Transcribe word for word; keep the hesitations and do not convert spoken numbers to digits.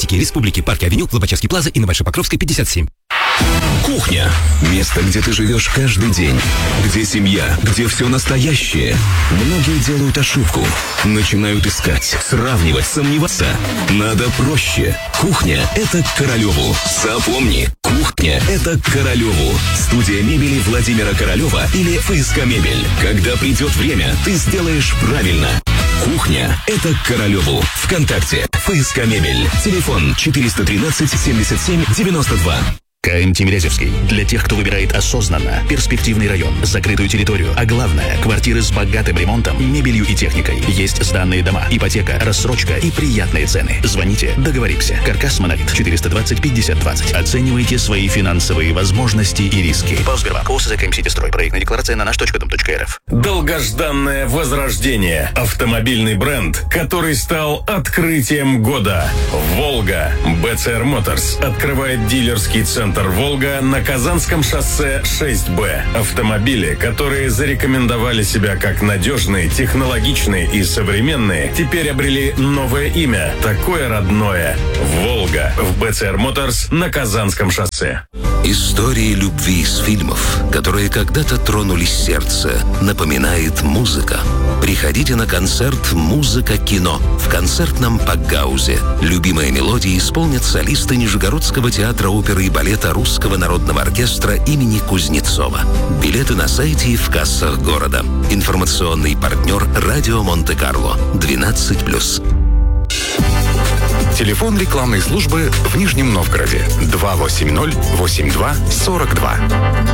косметики Республики, Парке Авеню, Лобачевский Плаза и на Большой-Покровской, пятьдесят семь. Кухня. Место, где ты живешь каждый день. Где семья, где все настоящее. Многие делают ошибку. Начинают искать, сравнивать, сомневаться. Надо проще. Кухня – это к Королеву. Запомни, кухня – это к Королеву. Студия мебели Владимира Королева или ФСК Мебель. Когда придет время, ты сделаешь правильно. Кухня – это к Королеву. ВКонтакте. ФСК Мебель. Телефон четыреста тринадцать семьдесят семь девяносто два. КМ Тимирязевский. Для тех, кто выбирает осознанно, перспективный район, закрытую территорию, а главное, квартиры с богатым ремонтом, мебелью и техникой. Есть сданные дома, ипотека, рассрочка и приятные цены. Звоните, договоримся. Каркас Монолит, четыреста двадцать пятьдесят двадцать. Оценивайте свои финансовые возможности и риски. По Сбербанку, ОСЗ КМ Ситистрой. Проектная декларация на наш точка дом точка эр эф. Долгожданное возрождение. Автомобильный бренд, который стал открытием года. Волга. бэ цэ эр Motors открывает дилерский центр «Волга» на Казанском шоссе шесть бэ. Автомобили, которые зарекомендовали себя как надежные, технологичные и современные, теперь обрели новое имя, такое родное – «Волга» в бэ цэ эр Motors на Казанском шоссе. Истории любви из фильмов, которые когда-то тронули сердце, напоминает музыка. Приходите на концерт «Музыка кино» в концертном Пакгаузе. Любимые мелодии исполнят солисты Нижегородского театра оперы и балета Русского народного оркестра имени Кузнецова. Билеты на сайте и в кассах города. Информационный партнер «Радио Монте-Карло» двенадцать плюс. Телефон рекламной службы в Нижнем Новгороде два восемь ноль восемь два сорок два.